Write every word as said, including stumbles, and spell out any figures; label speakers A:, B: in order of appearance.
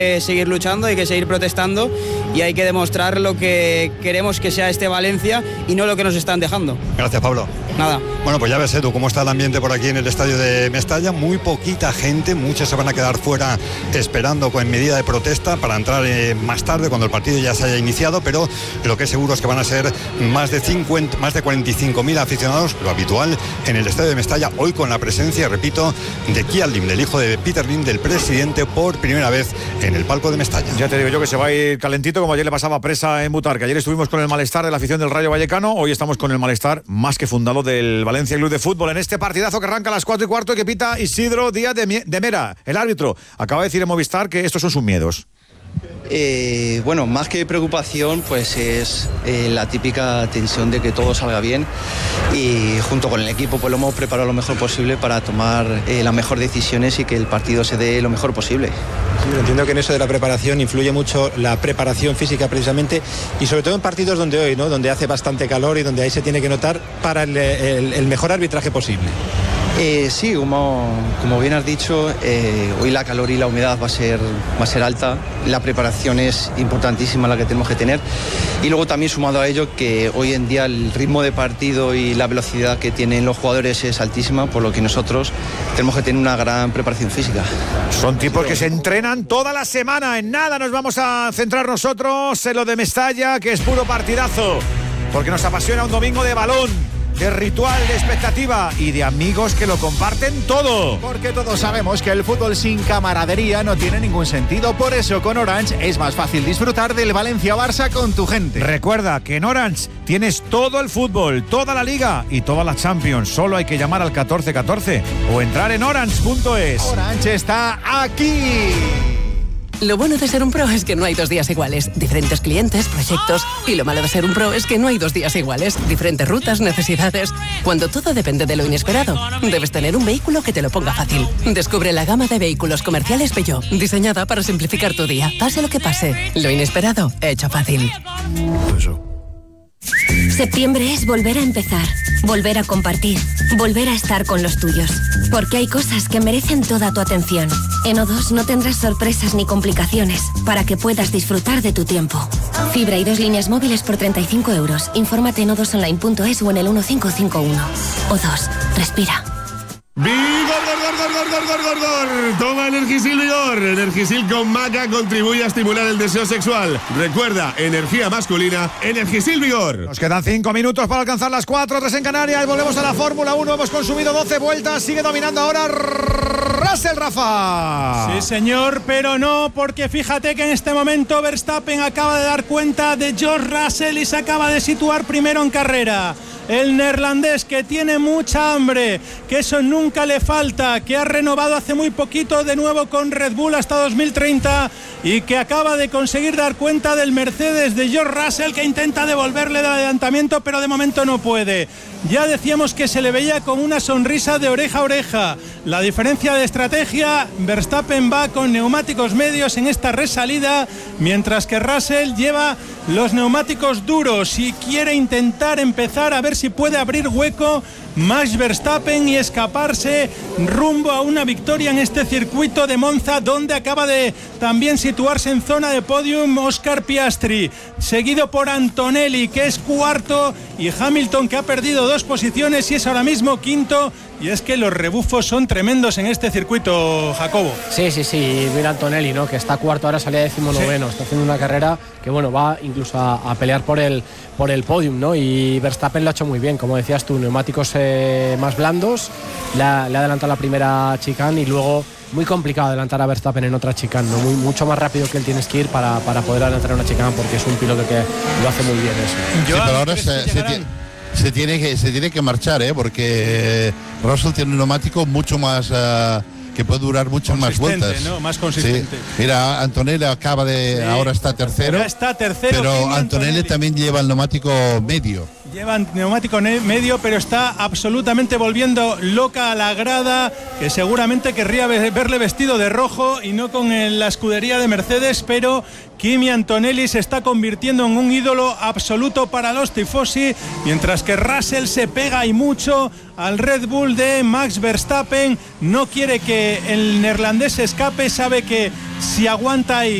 A: que seguir luchando, hay que seguir protestando y hay que demostrar lo que queremos que sea este Valencia y no lo que nos están dejando.
B: Gracias, Pablo.
A: Nada.
B: Bueno, pues ya ves, Edu, cómo está el ambiente por aquí en el estadio de Mestalla. Muy poquita gente, muchos se van a quedar fuera esperando con medida de protesta para entrar eh, más tarde cuando el partido ya se haya iniciado, pero lo que es seguro es que van a ser más de cincuenta, más de cuarenta y cinco mil aficionados, lo habitual en el estadio de Mestalla, hoy con la presencia, repito, de Kial Lim, del hijo de Peter Lim, del presidente, por primera vez en el palco de Mestalla.
C: Ya te digo yo que se va a ir calentito, como ayer le pasaba a Presa en Butarque. Ayer estuvimos con el malestar de la afición del Rayo Vallecano, hoy estamos con el malestar más que fundado del Valencia Club de Fútbol en este partidazo que arranca a las cuatro y cuarto y que pita Isidro Díaz de, de Mera, el árbitro. Acaba de decir en Movistar que estos son sus miedos.
D: Eh, bueno, más que preocupación, pues es eh, la típica tensión de que todo salga bien, y junto con el equipo pues lo hemos preparado lo mejor posible para tomar eh, las mejores decisiones y que el partido se dé lo mejor posible.
E: Sí, entiendo que en eso de la preparación influye mucho la preparación física precisamente, y sobre todo en partidos donde hoy, ¿no?, donde hace bastante calor y donde ahí se tiene que notar para el, el, el mejor arbitraje posible.
D: Eh, sí, como, como bien has dicho, eh, hoy la calor y la humedad va a ser, va a ser alta, la preparación es importantísima la que tenemos que tener, y luego también sumado a ello que hoy en día el ritmo de partido y la velocidad que tienen los jugadores es altísima, por lo que nosotros tenemos que tener una gran preparación física.
C: Son tipos que se entrenan toda la semana, en nada nos vamos a centrar nosotros en lo de Mestalla, que es puro partidazo, porque nos apasiona un domingo de balón, de ritual, de expectativa y de amigos que lo comparten todo.
F: Porque todos sabemos que el fútbol sin camaradería no tiene ningún sentido. Por eso con Orange es más fácil disfrutar del Valencia-Barça con tu gente.
C: Recuerda que en Orange tienes todo el fútbol, toda la Liga y toda la Champions. Solo hay que llamar al catorce catorce o entrar en orange punto es.
F: Orange está aquí.
G: Lo bueno de ser un pro es que no hay dos días iguales. Diferentes clientes, proyectos. Y lo malo de ser un pro es que no hay dos días iguales. Diferentes rutas, necesidades. Cuando todo depende de lo inesperado, debes tener un vehículo que te lo ponga fácil. Descubre la gama de vehículos comerciales Peugeot, diseñada para simplificar tu día. Pase lo que pase, lo inesperado, hecho fácil.
C: Eso.
H: Septiembre es volver a empezar, volver a compartir, volver a estar con los tuyos. Porque hay cosas que merecen toda tu atención. En O dos no tendrás sorpresas ni complicaciones para que puedas disfrutar de tu tiempo. Fibra y dos líneas móviles por treinta y cinco euros. Infórmate en o dos online punto es o en el uno cinco cinco uno. O dos, respira.
I: ¡Vigor, gor, gor, gor, gor, gor, gor, gor! Toma Energisil Vigor. Energisil con maca contribuye a estimular el deseo sexual. Recuerda, energía masculina, Energisil Vigor.
C: Nos quedan cinco minutos para alcanzar las cuatro, tres en Canarias. Volvemos a la Fórmula uno. Hemos consumido doce vueltas. Sigue dominando ahora Russell, Rafa.
J: Sí, señor, pero no, porque fíjate que en este momento Verstappen acaba de dar cuenta de George Russell y se acaba de situar primero en carrera. El neerlandés, que tiene mucha hambre, que eso nunca le falta, que ha renovado hace muy poquito de nuevo con Red Bull hasta dos mil treinta y que acaba de conseguir dar cuenta del Mercedes de George Russell, que intenta devolverle el adelantamiento, pero de momento no puede. Ya decíamos que se le veía con una sonrisa de oreja a oreja. La diferencia de estrategia, Verstappen va con neumáticos medios en esta resalida, mientras que Russell lleva los neumáticos duros y quiere intentar empezar a ver si puede abrir hueco Max Verstappen y escaparse rumbo a una victoria en este circuito de Monza, donde acaba de también situarse en zona de podium Oscar Piastri, seguido por Antonelli, que es cuarto, y Hamilton, que ha perdido dos posiciones y es ahora mismo quinto. Y es que los rebufos son tremendos en este circuito, Jacobo.
K: Sí, sí, sí, mira Antonelli, ¿no?, que está cuarto, ahora salía décimo noveno, sí. Está haciendo una carrera que, bueno, va incluso a, a pelear por el, por el podium, ¿no? Y Verstappen lo ha hecho muy bien, como decías tú, neumáticos eh, más blandos, le ha, le ha adelantado la primera chicane y luego muy complicado adelantar a Verstappen en otra chicane, ¿no? Muy, mucho más rápido que él tienes que ir para, para poder adelantar una chicane, porque es un piloto que lo hace muy bien eso.
L: Sí, pero ahora se, se tiene... Se tiene que se tiene que marchar, ¿eh? Porque Russell tiene un neumático mucho más uh, que puede durar muchas más vueltas,
J: ¿no? Más consistente.
L: Sí. Mira, Antonelli acaba de sí. ahora está tercero.
J: Ya está tercero.
L: Pero Antonelli, Antonelli también lleva el neumático medio.
J: Lleva neumático medio, pero está absolutamente volviendo loca a la grada, que seguramente querría verle vestido de rojo y no con la escudería de Mercedes, pero Kimi Antonelli se está convirtiendo en un ídolo absoluto para los tifosi, mientras que Russell se pega y mucho al Red Bull de Max Verstappen. No quiere que el neerlandés se escape, sabe que si aguanta ahí